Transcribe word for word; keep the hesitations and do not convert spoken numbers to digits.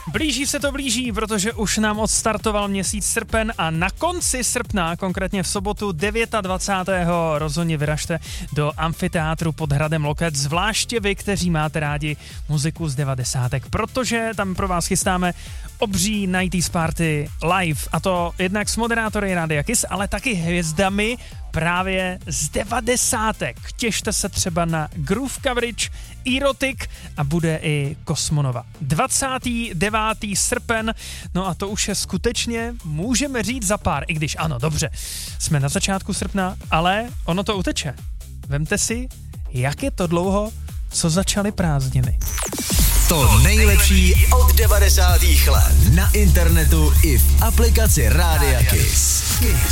Blíží se to blíží, protože už nám odstartoval měsíc srpen a na konci srpna, konkrétně v sobotu dvacátého devátého rozhodně vyražte do amfiteátru pod hradem Loket, zvláště vy, kteří máte rádi muziku z devadesátek, protože tam pro vás chystáme obří nineties party live, a to jednak s moderátory Rádia Kiss, ale taky hvězdami právě z devadesátek. Těšte se třeba na Groove Coverage, Erotic a bude i Kosmonova. dvacátého devátého srpen, no a to už je skutečně, můžeme říct za pár, i když ano, dobře, jsme na začátku srpna, ale ono to uteče. Vemte si, jak je to dlouho, co začaly prázdniny. To nejlepší od devadesátých let na internetu i v aplikaci Rádia Kiss. Kiss.